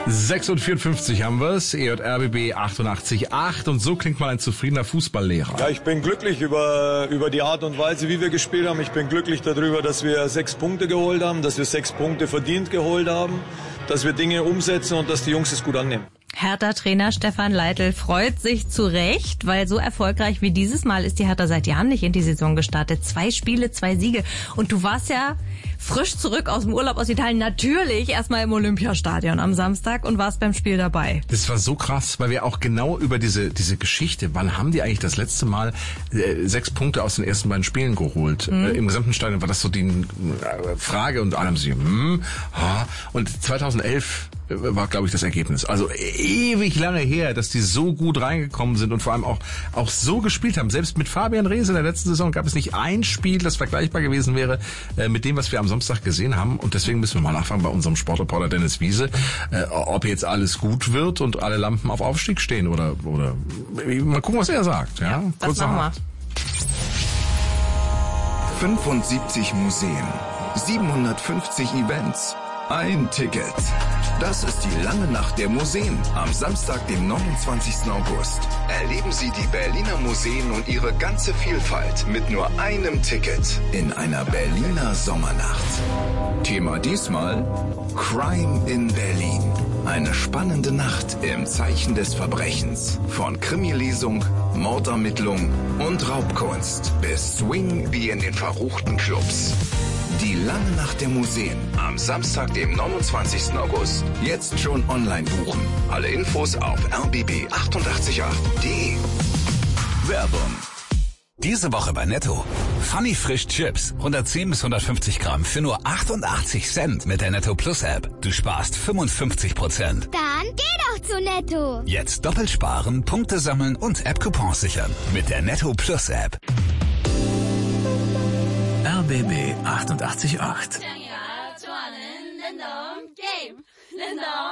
6:54 haben wir's, EJRBB 88,8 und so klingt mal ein zufriedener Fußballlehrer. Ja, ich bin glücklich über die Art und Weise, wie wir gespielt haben. Ich bin glücklich darüber, dass wir 6 Punkte geholt haben, dass wir 6 Punkte verdient geholt haben, dass wir Dinge umsetzen und dass die Jungs es gut annehmen. Hertha-Trainer Stefan Leitl freut sich zu Recht, weil so erfolgreich wie dieses Mal ist die Hertha seit Jahren nicht in die Saison gestartet. 2 Spiele, 2 Siege. Und du warst ja frisch zurück aus dem Urlaub aus Italien, natürlich erstmal im Olympiastadion am Samstag und warst beim Spiel dabei. Das war so krass, weil wir auch genau über diese Geschichte, wann haben die eigentlich das letzte Mal 6 Punkte aus den ersten beiden Spielen geholt? Im gesamten Stadion war das so die Frage und alle haben sich, und 2011 war, glaube ich, das Ergebnis. Also ewig lange her, dass die so gut reingekommen sind und vor allem auch so gespielt haben. Selbst mit Fabian Reese in der letzten Saison gab es nicht ein Spiel, das vergleichbar gewesen wäre mit dem, was wir am Samstag gesehen haben. Und deswegen müssen wir mal nachfragen bei unserem Sportreporter Dennis Wiese, ob jetzt alles gut wird und alle Lampen auf Aufstieg stehen oder mal gucken, was er sagt. Ja, das machen wir. 75 Museen, 750 Events, ein Ticket. Das ist die lange Nacht der Museen am Samstag, dem 29. August. Erleben Sie die Berliner Museen und ihre ganze Vielfalt mit nur einem Ticket in einer Berliner Sommernacht. Thema diesmal Crime in Berlin. Eine spannende Nacht im Zeichen des Verbrechens. Von Krimi-Lesung, Mordermittlung und Raubkunst bis Swing wie in den verruchten Clubs. Die lange Nacht der Museen am Samstag, dem 29. August. Jetzt schon online buchen. Alle Infos auf rbb888.de. Werbung. Diese Woche bei Netto. Funny Frisch Chips. 110 bis 150 Gramm für nur 88 Cent mit der Netto Plus App. Du sparst 55%. Dann geh doch zu Netto. Jetzt doppelt sparen, Punkte sammeln und App-Coupons sichern. Mit der Netto Plus App. RBB 88,8.